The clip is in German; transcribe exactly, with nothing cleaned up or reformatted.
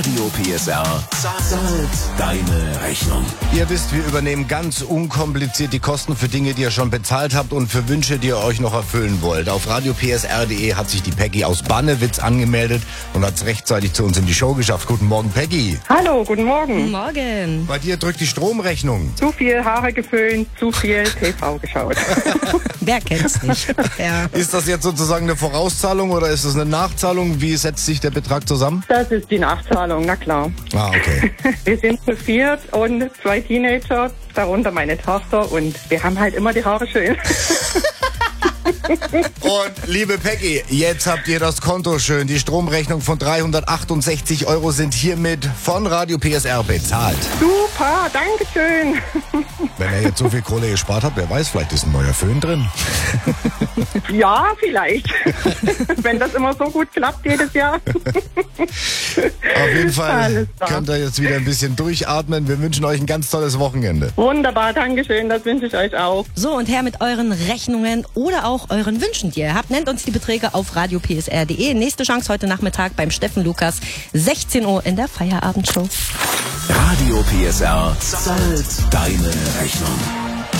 Radio P S R zahlt deine Rechnung. Ihr wisst, wir übernehmen ganz unkompliziert die Kosten für Dinge, die ihr schon bezahlt habt und für Wünsche, die ihr euch noch erfüllen wollt. Auf radio p s r punkt d e hat sich die Peggy aus Bannewitz angemeldet und hat es rechtzeitig zu uns in die Show geschafft. Guten Morgen, Peggy. Hallo, guten Morgen. Guten Morgen. Bei dir drückt die Stromrechnung. Zu viel Haare geföhnt, zu viel T V geschaut. Wer kennt's nicht? Ja. Ist das jetzt sozusagen eine Vorauszahlung oder ist das eine Nachzahlung? Wie setzt sich der Betrag zusammen? Das ist die Nachzahlung, na klar. Ah, okay. Wir sind zu viert und zwei Teenager, darunter meine Tochter, und wir haben halt immer die Haare schön. Und liebe Peggy, jetzt habt ihr das Konto schön. Die Stromrechnung von dreihundertachtundsechzig Euro sind hiermit von Radio P S R bezahlt. Super, danke schön. Wenn ihr jetzt so viel Kohle gespart habt, wer weiß, vielleicht ist ein neuer Föhn drin. Ja, vielleicht. Wenn das immer so gut klappt jedes Jahr. Auf jeden Fall Alles klar. könnt ihr jetzt wieder ein bisschen durchatmen. Wir wünschen euch ein ganz tolles Wochenende. Wunderbar, danke schön, das wünsche ich euch auch. So, und her mit euren Rechnungen oder auch euren Wünschen, die ihr habt. Nennt uns die Beträge auf radio p s r punkt d e. Nächste Chance heute Nachmittag beim Steffen Lukas, sechzehn Uhr in der Feierabendshow. Radio P S R zahlt deine Rechnung.